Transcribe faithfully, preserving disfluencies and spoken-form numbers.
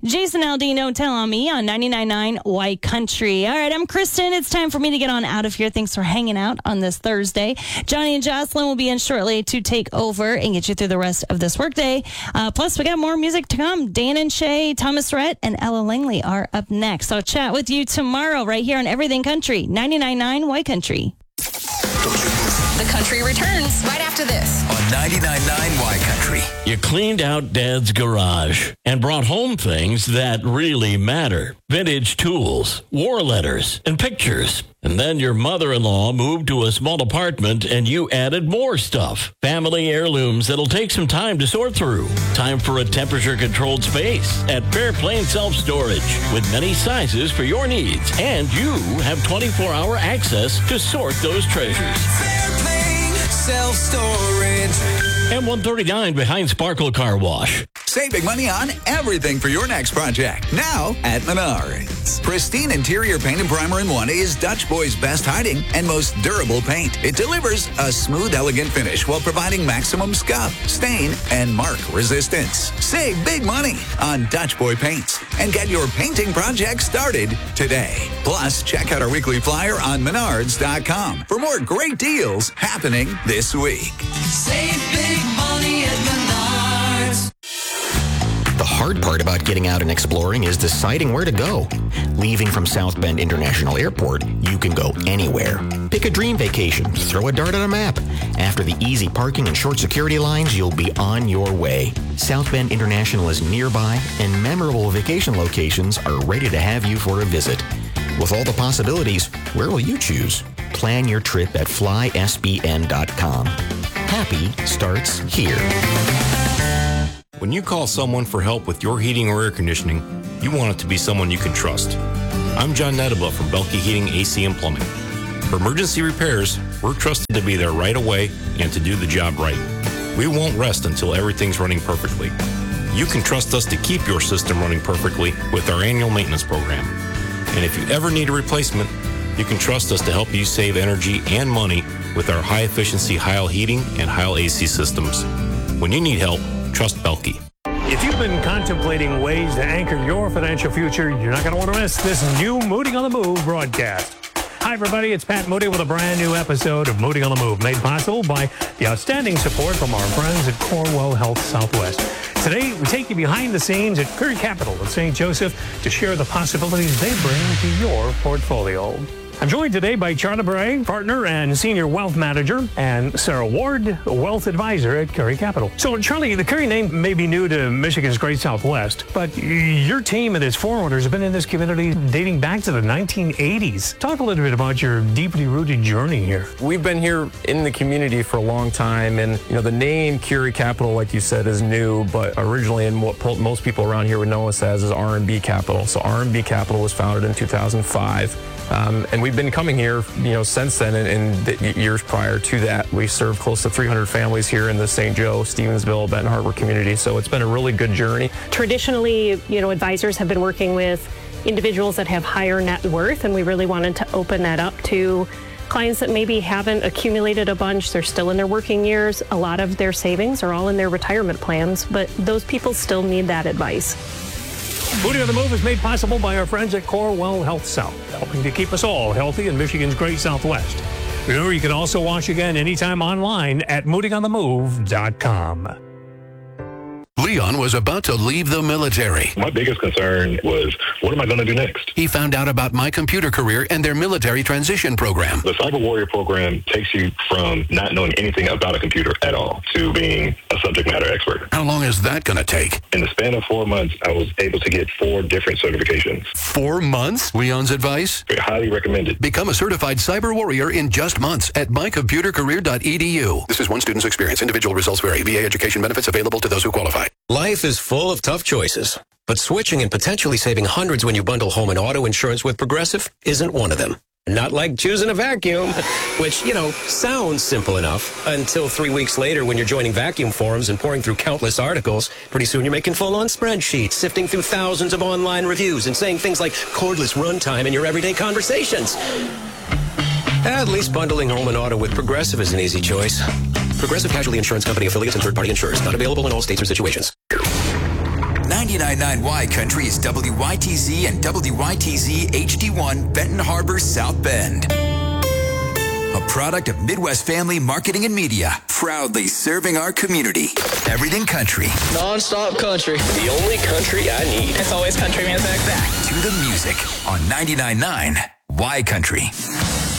Jason Aldean, Tell on Me on ninety-nine point nine White Country. All right, I'm Kristen. It's time for me to get on out of here. Thanks for hanging out on this Thursday. Johnny and Jocelyn will be in shortly to take over and get you through the rest of this workday. Uh, plus, we got more music to come. Dan and Shay, Thomas Rhett, and Ella Langley are up next. I'll chat with you tomorrow right here on Everything Country, ninety-nine point nine White Country. The Country returns right after this on ninety-nine point nine Y Country. You cleaned out Dad's garage and brought home things that really matter. Vintage tools, war letters, and pictures. And then your mother-in-law moved to a small apartment and you added more stuff. Family heirlooms that'll take some time to sort through. Time for a temperature-controlled space at Fairplane Self-Storage with many sizes for your needs. And you have twenty-four hour access to sort those treasures. Fairplane Self-Storage. M one thirty-nine behind Sparkle Car Wash. Save big money on everything for your next project. Now at Menards. Pristine interior paint and primer in one is Dutch Boy's best hiding and most durable paint. It delivers a smooth, elegant finish while providing maximum scuff, stain, and mark resistance. Save big money on Dutch Boy paints and get your painting project started today. Plus, check out our weekly flyer on menards dot com for more great deals happening this week. Save big money at Menards. The hard part about getting out and exploring is deciding where to go. Leaving from South Bend International Airport, you can go anywhere. Pick a dream vacation, throw a dart at a map. After the easy parking and short security lines, you'll be on your way. South Bend International is nearby, and memorable vacation locations are ready to have you for a visit. With all the possibilities, where will you choose? Plan your trip at fly s b n dot com. Happy starts here. When you call someone for help with your heating or air conditioning, you want it to be someone you can trust. I'm John Netteba from Belke Heating, A C and Plumbing. For emergency repairs, we're trusted to be there right away and to do the job right. We won't rest until everything's running perfectly. You can trust us to keep your system running perfectly with our annual maintenance program. And if you ever need a replacement, you can trust us to help you save energy and money with our high-efficiency Heil heating and Heil A C systems. When you need help, trust Belke. If you've been contemplating ways to anchor your financial future, you're not going to want to miss this new Moody on the Move broadcast. Hi, everybody. It's Pat Moody with a brand new episode of Moody on the Move, made possible by the outstanding support from our friends at Corewell Health Southwest. Today, we take you behind the scenes at Curry Capital in Saint Joseph to share the possibilities they bring to your portfolio. I'm joined today by Charlie Bray, partner and senior wealth manager, and Sarah Ward, wealth advisor at Curry Capital. So, Charlie, the Curry name may be new to Michigan's Great Southwest, but your team and its forerunners have been in this community dating back to the nineteen eighties. Talk a little bit about your deeply rooted journey here. We've been here in the community for a long time, and you know the name Curry Capital, like you said, is new, but originally, and what most people around here would know us as, is R and B Capital. So R and B Capital was founded in two thousand five. Um, and we've been coming here, you know, since then, and in the years prior to that. We served close to three hundred families here in the Saint Joe, Stevensville, Benton Harbor community. So it's been a really good journey. Traditionally, you know, advisors have been working with individuals that have higher net worth, and we really wanted to open that up to clients that maybe haven't accumulated a bunch. They're still in their working years. A lot of their savings are all in their retirement plans, but those people still need that advice. Moody on the Move is made possible by our friends at Corewell Health South, helping to keep us all healthy in Michigan's Great Southwest. Remember, you can also watch again anytime online at moody on the move dot com. Leon was about to leave the military. My biggest concern was, what am I going to do next? He found out about My Computer Career and their military transition program. The Cyber Warrior program takes you from not knowing anything about a computer at all to being a subject matter expert. How long is that going to take? In the span of four months, I was able to get four different certifications. Four months? Leon's advice? Highly recommended. Become a certified cyber warrior in just months at my computer career dot e d u. This is one student's experience. Individual results vary. V A education benefits available to those who qualify. Life is full of tough choices, but switching and potentially saving hundreds when you bundle home and auto insurance with Progressive isn't one of them. Not like choosing a vacuum, which, you know, sounds simple enough until three weeks later when you're joining vacuum forums and pouring through countless articles. Pretty soon you're making full-on spreadsheets, sifting through thousands of online reviews and saying things like cordless runtime in your everyday conversations. At least bundling home and auto with Progressive is an easy choice. Progressive Casualty Insurance Company affiliates and third-party insurers. Not available in all states or situations. ninety-nine point nine Y Country is W Y T Z and W Y T Z H D one Benton Harbor, South Bend. A product of Midwest Family Marketing and Media, proudly serving our community. Everything country. Non-stop country. The only country I need. It's always country music. Back to the music on ninety-nine point nine Y Country.